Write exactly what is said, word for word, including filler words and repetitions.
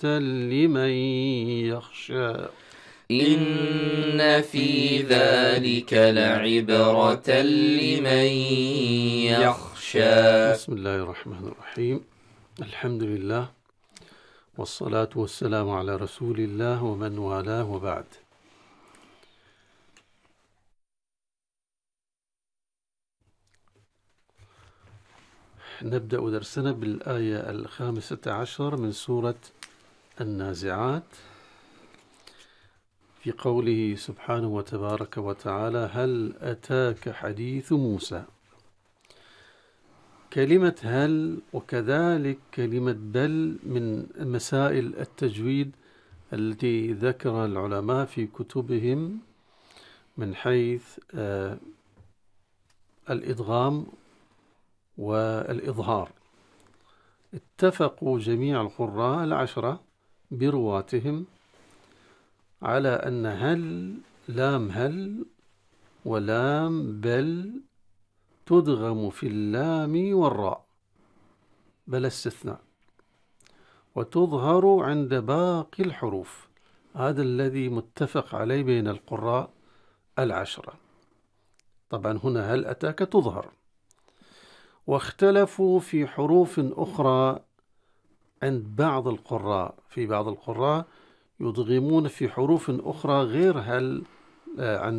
لمن يخشى إن في ذلك لعبرة لمن يخشى. بسم الله الرحمن الرحيم. الحمد لله والصلاة والسلام على رسول الله ومن والاه وبعد. نبدأ درسنا بالآية الخامسة عشر من سورة النازعات في قوله سبحانه وتبارك وتعالى: هل أتاك حديث موسى. كلمة هل وكذلك كلمة بل من مسائل التجويد التي ذكر العلماء في كتبهم من حيث آه الإدغام والإظهار. اتفقوا جميع القراء العشرة برواتهم على أن هل لام هل ولام بل تدغم في اللام والراء بلا استثناء، وتظهر عند باقي الحروف. هذا الذي متفق عليه بين القراء العشرة. طبعا هنا هل أتاك تظهر، واختلفوا في حروف أخرى عند بعض القراء. في بعض القراء يدغمون في حروف أخرى غير هل عند